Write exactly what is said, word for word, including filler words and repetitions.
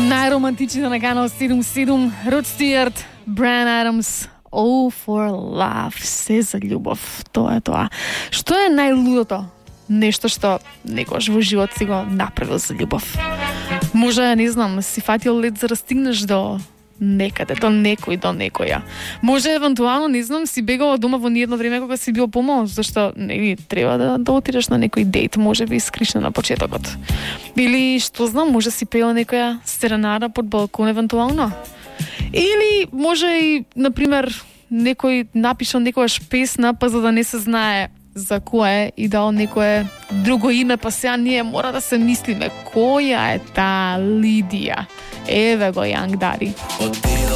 Najromantičnija na kanal sedem sedem, Rod Stewart, Bryan Adams, All for Love, все за љубов, тоа е тоа. Што е најлудото? Нешто што некојаш во живот си го направил за љубов. Може, не знам, си фатил лед за да стигнеш до некаде, до некој, до некоја. Може, евентуално, не знам, си бегал од дома во ниедно време кога си бил помал, зашто не треба да, да отидеш на некој дејт, може би скришна на почетокот. Или, што знам, може си пеел некоја серенада под балкон, евентуално. Или, може и, например, некој напишал некојаш песна, па за да не се знае за која е и дал некое друго име, па сега ние мора да се мислиме која е таа Лидија. Еве го Young Daddy.